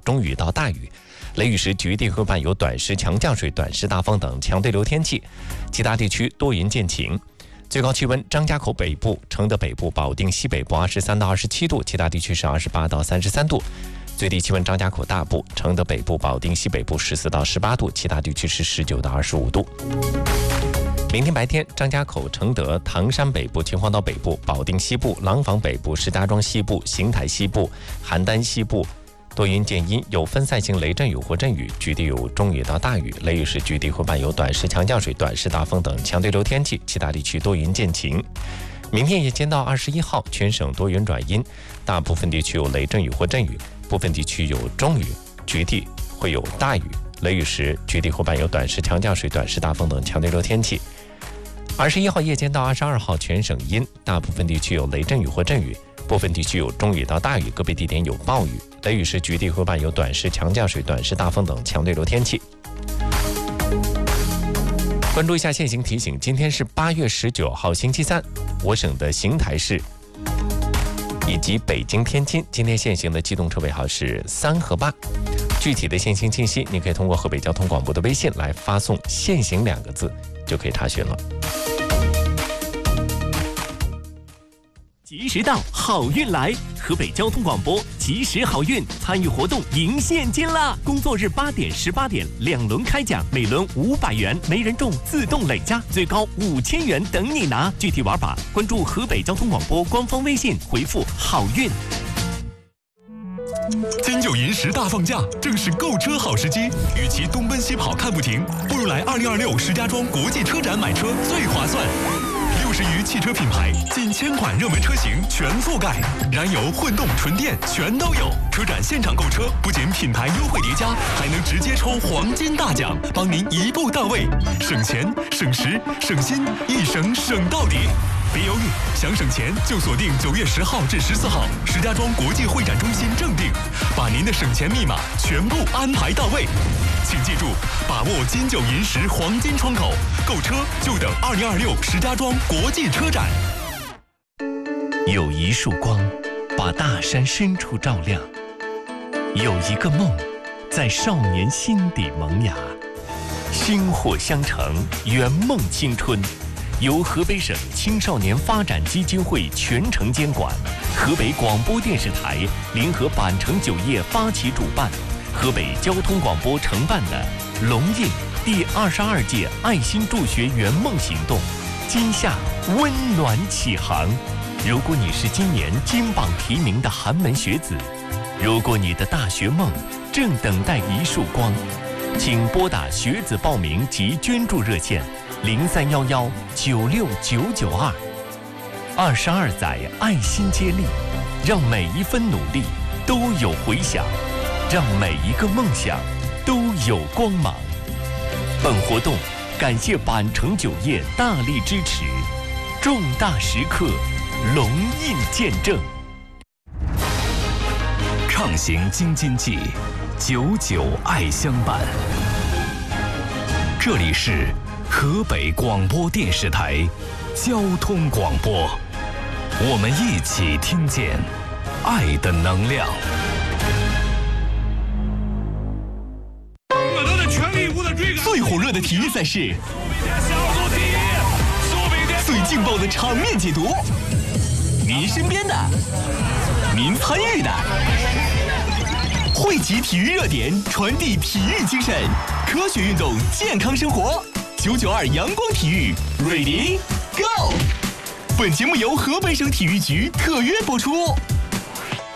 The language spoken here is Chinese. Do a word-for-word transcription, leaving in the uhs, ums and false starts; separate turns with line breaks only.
中雨到大雨，雷雨时局地会伴有短时强降水、短时大风等强对流天气，其他地区多云见晴。最高气温，张家口北部、承德北部、保定西北部二十三到二十七度，其他地区是二十八到三十三度。最低气温，张家口大部、承德北部、保定西北部十四到十八度，其他地区是十九到二十五度。明天白天，张家口、承德、唐山北部、秦皇岛北部、保定西部、廊坊北部、石家庄西部、邢台西部、邯郸西部多云见阴，有分散性雷阵雨或阵雨，局地有中雨到大雨，雷雨时局地会伴有短时强降水、短时大风等强对流天气，其他地区多云见晴。明天夜间到二十一号，全省多云转阴，大部分地区有雷阵雨或阵雨，部分地区有中雨，局地会有大雨，雷雨时局地会伴有短时强降水、短时大风等强对流天气。二十一号夜间到二十二号，全省阴，大部分地区有雷阵雨或阵雨，部分地区有中雨到大雨，个别地点有暴雨，雷雨时局地会伴有短时强降水、短时大风等强对流天气。关注一下现行提醒，今天是八月十九号星期三，我省的邢台市以及北京、天津今天现行的机动车尾号是三和八。具体的现行信息，你可以通过河北交通广播的微信来发送“现行”两个字，就可以查询了。
及时到，好运来！河北交通广播及时好运参与活动赢现金啦！工作日八点、十八点两轮开奖，每轮五百元，没人中自动累加，最高五千元等你拿。具体玩法，关注河北交通广播官方微信，回复“好运”。
金九银十大放假，正是购车好时机。与其东奔西跑看不停，不如来二零二六石家庄国际车展买车最划算。六十余汽车品牌，近千款热门车型全覆盖，燃油、混动、纯电全都有。车展现场购车，不仅品牌优惠叠加，还能直接抽黄金大奖，帮您一步到位，省钱、省时、省心，一省省到底。别犹豫，想省钱就锁定九月十号至十四号石家庄国际会展中心正定，把您的省钱密码全部安排到位。请记住，把握金九银十黄金窗口，购车就等二零二六石家庄国际车展。
有一束光，把大山深处照亮；有一个梦，在少年心底萌芽。薪火相承，圆梦青春。由河北省青少年发展基金会全程监管，河北广播电视台联合板城酒业发起主办，河北交通广播承办的龙印第二十二届爱心助学圆梦行动，今夏温暖启航。如果你是今年金榜题名的寒门学子，如果你的大学梦正等待一束光，请拨打学子报名及捐助热线零三幺幺九六九九二。二十二载爱心接力，让每一分努力都有回响，让每一个梦想都有光芒。本活动感谢板城酒业大力支持，重大时刻龙印见证。
畅行京津冀，久久爱相伴。这里是河北广播电视台交通广播，我们一起听见爱的能量。
我都在全力以赴的追赶。
最火热的体育赛事，最劲爆的场面解读，您身边的，您参与的，汇集体育热点，传递体育精神，科学运动，健康生活。九九二阳光体育 ，Ready Go！ 本节目由河北省体育局特约播出。